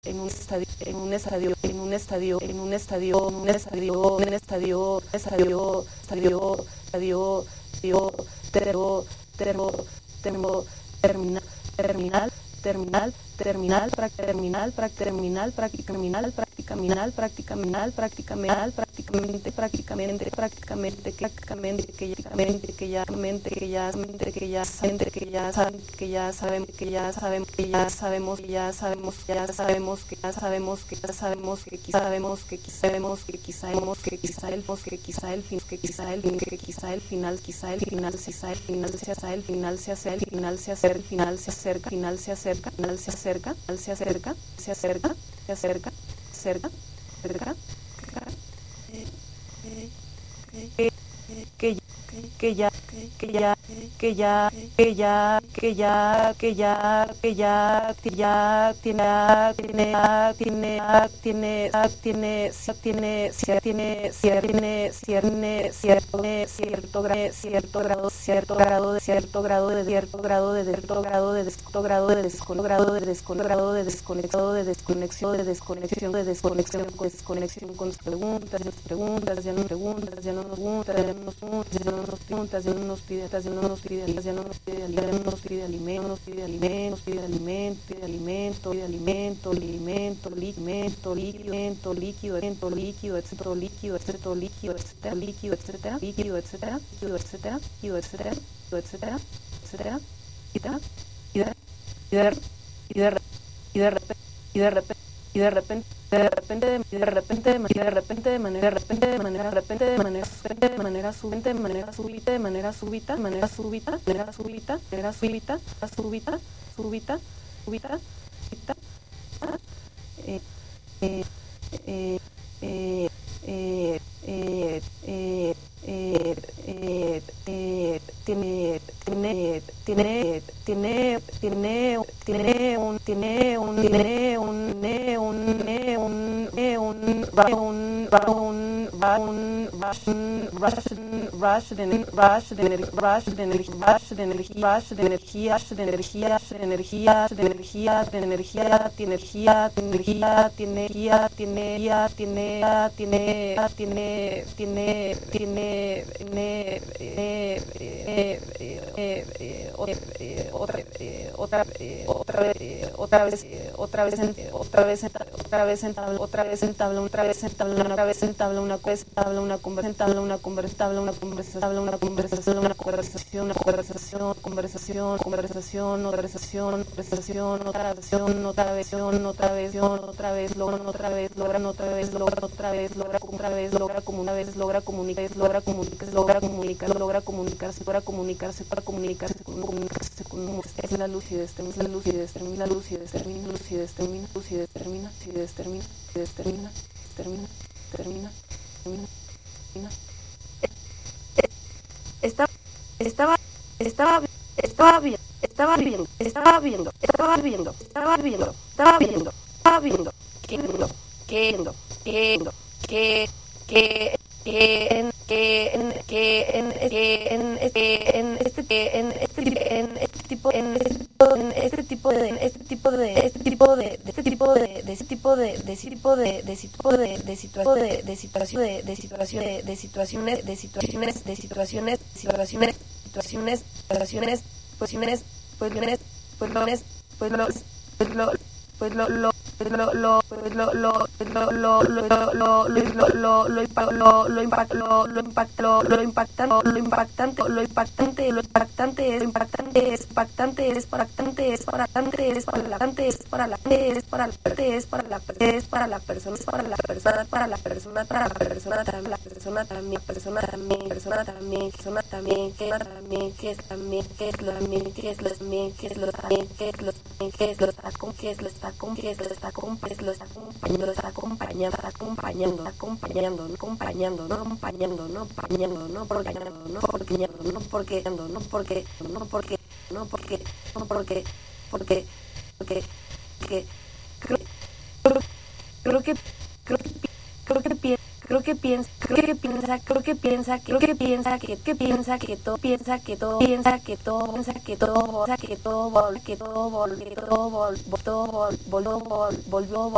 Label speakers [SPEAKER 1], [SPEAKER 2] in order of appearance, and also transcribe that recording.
[SPEAKER 1] en un estadio, en un estadio, en un estadio, en un estadio, en un estadio, en un estadio, estadio, estadio, estadio, estadio, terminal, terminal, terminal, terminal, terminal, terminal, terminal, practicaminal, practicaminal, practicaminal, prácticamente, prácticamente, prácticamente, prácticamente, que ya mente, que ya mente, que ya mente, que ya saben, que ya sabemos, que ya sabemos, que ya sabemos, que ya sabemos, que ya sabemos, que ya sabemos, que ya sabemos, que quizá sabemos, que quizá sabemos, que quizá sabemos, que quizá el fin, que quizá el fin, que quizá el fin, que quizá el final, quizá el final, quizá el final, quizá el final se hace, el final se acerca, el final se acerca, final se acerca, final se acerca, se acerca, se acerca, se acerca, cerca, cerca, que ya, que ya, que ya, que ya, que ya, que ya, que ya, que ya, tiene cierto grado de desconexión con preguntas, ya no nos pide alimento, líquido, y de repente de manera súbita, rush de es la lucidez, termina. Volvió